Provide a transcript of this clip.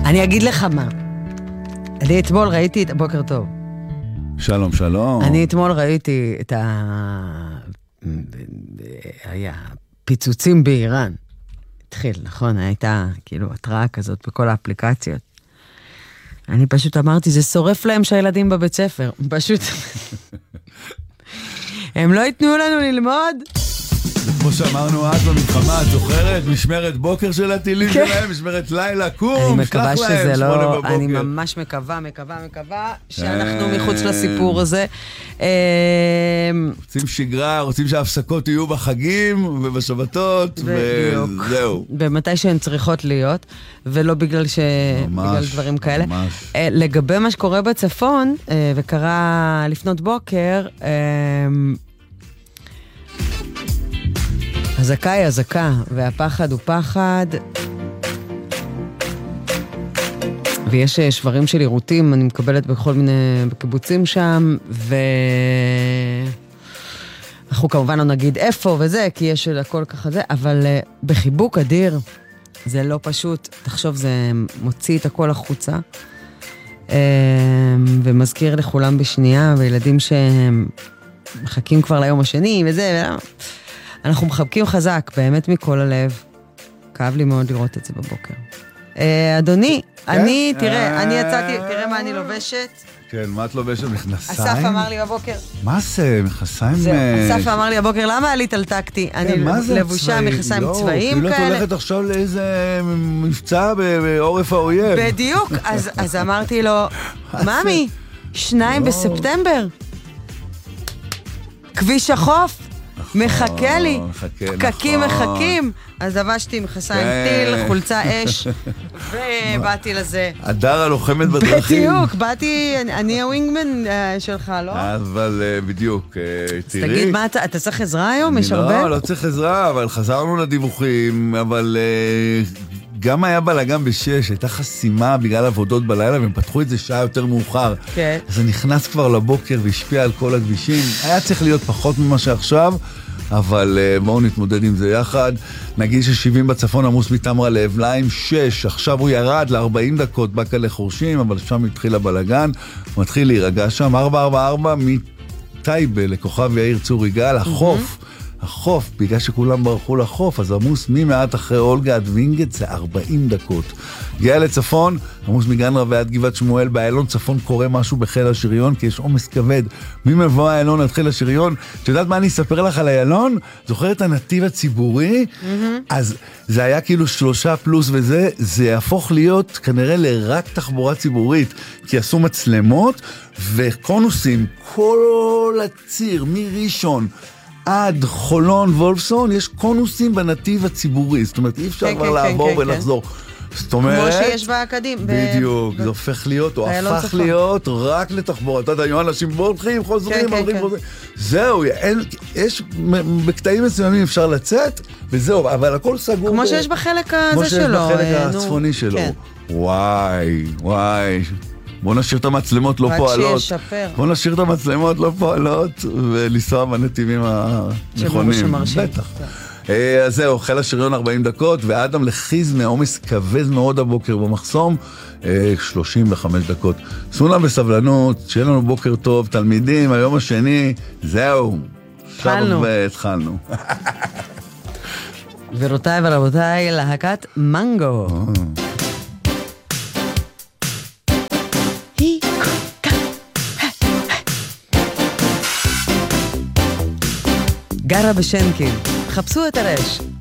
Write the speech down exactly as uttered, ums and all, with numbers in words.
אני אגיד לך מה. אני אתמול ראיתי את... בוקר טוב. שלום, שלום. אני אתמול ראיתי את ה... היה פיצוצים באיראן. התחיל, נכון? הייתה כאילו התראה כזאת בכל האפליקציות. אני פשוט אמרתי, זה שורף להם שהילדים בבית ספר. פשוט... הם לא ייתנו לנו ללמוד. כמו שאמרנו אז במלחמה, את זוכרת? משמרת בוקר של הטילים שלהם, משמרת לילה, קום, אני מקווה שזה לא... אני ממש מקווה, מקווה, מקווה, שאנחנו מחוץ לסיפור הזה. רוצים שגרה, רוצים שההפסקות יהיו בחגים ובשבתות, וזהו. במתי שהן צריכות להיות, ולא בגלל דברים כאלה. לגבי מה שקורה בצפון, וקרה לפנות בוקר, הזקה היא הזקה, והפחד הוא פחד. ויש שברים של עירותים, אני מקבלת בכל מיני קיבוצים שם, ואנחנו כמובן לא נגיד איפה וזה, כי יש הכל ככה זה, אבל בחיבוק אדיר, זה לא פשוט. תחשוב, זה מוציא את הכל החוצה, ומזכיר לכולם בשנייה, וילדים שמחכים כבר ליום השני, וזה, ולמה? אנחנו מחבקים חזק, באמת מכל הלב. כאב לי מאוד לראות את זה בבוקר. אדוני, אני, תראה, אני יצאתי, תראה מה אני לובשת. כן, מה את לובשת? מכנסיים? אסף אמר לי בבוקר. מה זה? מכנסיים? זהו, אסף אמר לי בבוקר, למה עלית על טקטי? אני לבושה מכנסיים צבאיים כאלה. כאילו את הולכת עכשיו לאיזה מבצע בעורף האויב. בדיוק, אז אמרתי לו, ממי, שניים בספטמבר. כביש החוף. מחכה לי, פקקים מחכים, אז לבשתי מכנסיים טיל, חולצה אש, ובאתי לזה. הדר הלוחמת בדרכים. בדיוק, באתי, אני הווינגמן שלך, לא? אבל בדיוק, תראי. תגיד, מה, אתה צריך עזרה היום? יש הרבה? לא, לא צריך עזרה, אבל חזרנו לדיווחים, אבל גם היה בלגן בשש, הייתה חסימה בגלל עבודות בלילה, והם פתחו את זה שעה יותר מאוחר. כן. אז זה נכנס כבר לבוקר והשפיע על כל הכבישים. היה צריך להיות פחות ממה שעכשיו, אבל בואו נתמודד עם זה יחד. נגיד ש-שבעים בצפון עמוס מתמרה לאבליים, שש, עכשיו הוא ירד ל-ארבעים דקות בקה לחורשים, אבל שם התחיל הבלגן, הוא מתחיל להירגע שם, ארבע ארבע ארבע מטייבה לכוכב יאיר צור יגאל, החוף, החוף, בגלל שכולם ברחו לחוף, אז עמוס ממעט אחרי אולגה עד וינגט זה ארבעים דקות. הגיע לצפון, עמוס מגן רבי עד גבעת שמואל, באיילון צפון קורה משהו בחיל השריון, כי יש עומס כבד. ממבוא האיילון עד חיל השריון, את יודעת מה אני אספר לך על האיילון? זוכר את הנתיב הציבורי? Mm-hmm. אז זה היה כאילו שלושה פלוס וזה, זה יהפוך להיות כנראה לרק תחבורה ציבורית, כי עשו מצלמות וקונוסים, כל הציר, מראשון, עד חולון וולפסון, יש קונוסים בנתיב הציבורי, זאת אומרת, אי אפשר כבר לעבור ולחזור. זאת אומרת... כמו שיש באקדים. בדיוק, זה הופך להיות, או הפך להיות רק לתחבורה. אתה יודע, היו אנשים בורחים, חוזרים, הולכים, חוזרים. זהו, יש, בקטעים מסוימים אפשר לצאת, וזהו, אבל הכל סגור. כמו שיש בחלק הזה שלו. כמו שיש בחלק הצפוני שלו. וואי, וואי. בוא נשאיר את המצלמות לא פועלות. בוא נשאיר את המצלמות לא פועלות, ולנסוע בנתיבים הנכונים. בטח. אז זהו, חיל השריון ארבעים דקות, ואדם לחיז מעומס כבד מאוד הבוקר במחסום, שלושים וחמש דקות. סונה בסבלנות, שיהיה לנו בוקר טוב, תלמידים, היום השני, זהו. התחלנו. והתחלנו. ורותיי ורבותיי, להקת מנגו. גרה בשנקין, חפשו את הרש.